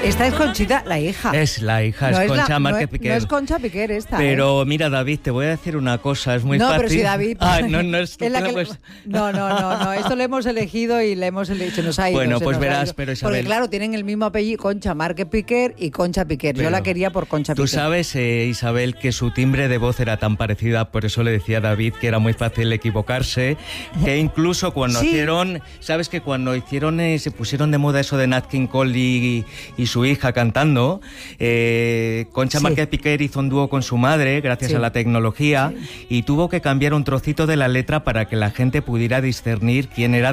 Esta es Conchita, la hija. Es la hija, es Concha Márquez Piquer. No es Concha Piquer esta. Pero mira, David, te voy a decir una cosa, es muy fácil. No, pero si David... no es la que... No, esto lo hemos elegido y le hemos elegido, nos ha ido. Bueno, pues verás, pero Isabel... Porque claro, tienen el mismo apellido, Concha Márquez Piquer y Concha Piquer. Pero yo la quería por Concha Piquer. Tú sabes, Isabel, que su timbre de voz era tan parecida, por eso le decía a David que era muy fácil equivocarse, que incluso cuando hicieron... ¿Sabes que cuando hicieron, se pusieron de moda eso de Nat King Cole y su hija cantando, Concha Márquez Piquer hizo un dúo con su madre gracias a la tecnología y tuvo que cambiar un trocito de la letra para que la gente pudiera discernir quién era